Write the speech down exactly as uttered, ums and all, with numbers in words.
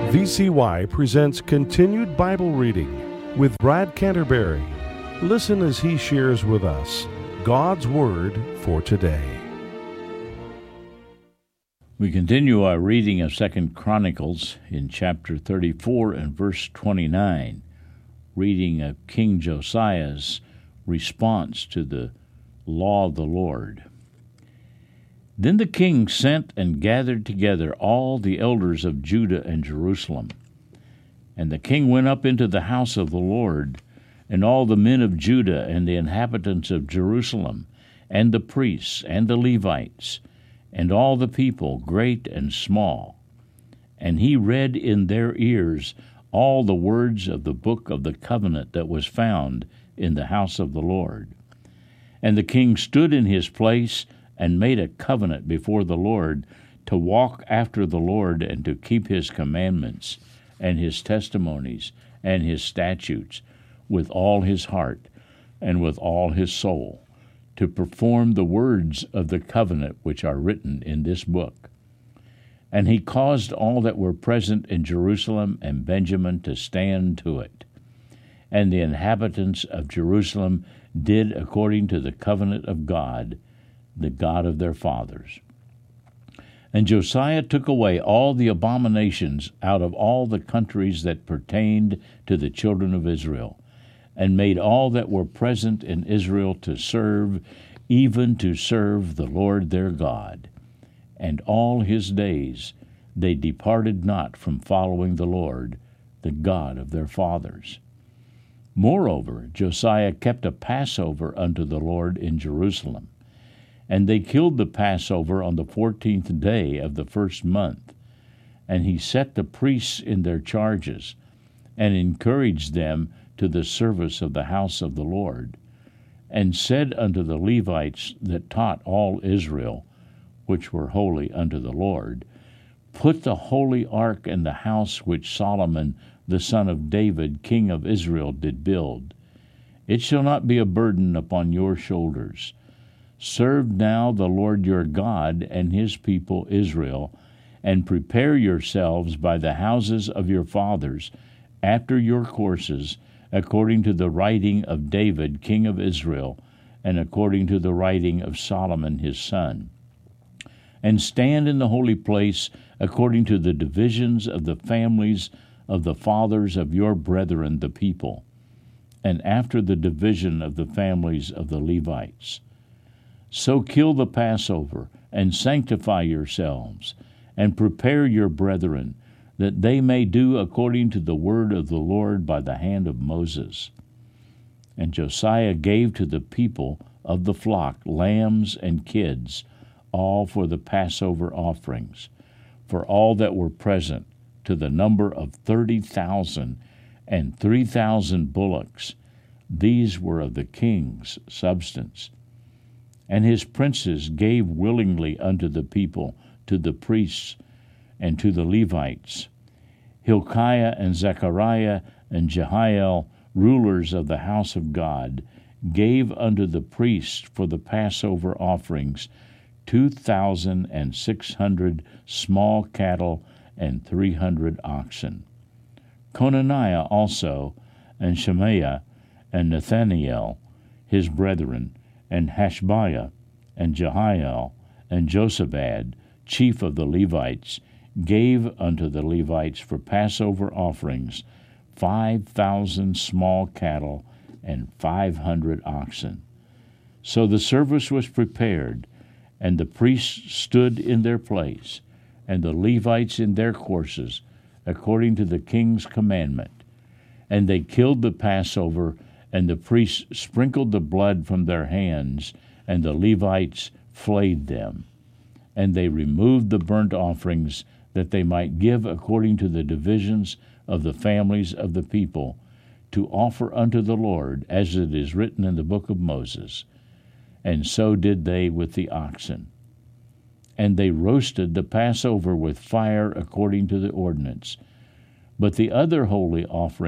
V C Y presents Continued Bible Reading with Brad Canterbury. Listen as he shares with us God's Word for today. We continue our reading of Second Chronicles in chapter thirty-four and verse twenty-nine, reading of King Josiah's response to the law of the Lord. Then the king sent and gathered together all the elders of Judah and Jerusalem. And the king went up into the house of the Lord, and all the men of Judah and the inhabitants of Jerusalem, and the priests and the Levites, and all the people, great and small. And he read in their ears all the words of the book of the covenant that was found in the house of the Lord. And the king stood in his place and made a covenant before the Lord to walk after the Lord and to keep his commandments and his testimonies and his statutes with all his heart and with all his soul, to perform the words of the covenant which are written in this book. And he caused all that were present in Jerusalem and Benjamin to stand to it. And the inhabitants of Jerusalem did according to the covenant of God, the God of their fathers. And Josiah took away all the abominations out of all the countries that pertained to the children of Israel, and made all that were present in Israel to serve, even to serve the Lord their God. And all his days they departed not from following the Lord, the God of their fathers. Moreover, Josiah kept a Passover unto the Lord in Jerusalem. And they killed the Passover on the fourteenth day of the first month. And he set the priests in their charges, and encouraged them to the service of the house of the Lord, and said unto the Levites that taught all Israel, which were holy unto the Lord, Put the holy ark in the house which Solomon the son of David, king of Israel, did build. It shall not be a burden upon your shoulders. Serve now the Lord your God and his people Israel, and prepare yourselves by the houses of your fathers, after your courses, according to the writing of David king of Israel, and according to the writing of Solomon his son. And stand in the holy place according to the divisions of the families of the fathers of your brethren the people, and after the division of the families of the Levites. So kill the Passover, and sanctify yourselves, and prepare your brethren, that they may do according to the word of the Lord by the hand of Moses. And Josiah gave to the people of the flock lambs and kids, all for the Passover offerings, for all that were present, to the number of thirty thousand, and three thousand bullocks. These were of the king's substance. And his princes gave willingly unto the people, to the priests, and to the Levites. Hilkiah and Zechariah and Jehiel, rulers of the house of God, gave unto the priests for the Passover offerings two thousand and six hundred small cattle and three hundred oxen. Conaniah also, and Shemaiah, and Nathaniel, his brethren, and Hashabiah, and Jehiel, and Josabad, chief of the Levites, gave unto the Levites for Passover offerings five thousand small cattle and five hundred oxen. So the service was prepared, and the priests stood in their place, and the Levites in their courses, according to the king's commandment. And they killed the Passover, and the priests sprinkled the blood from their hands, and the Levites flayed them. And they removed the burnt offerings, that they might give according to the divisions of the families of the people, to offer unto the Lord, as it is written in the book of Moses. And so did they with the oxen. And they roasted the Passover with fire according to the ordinance. But the other holy offering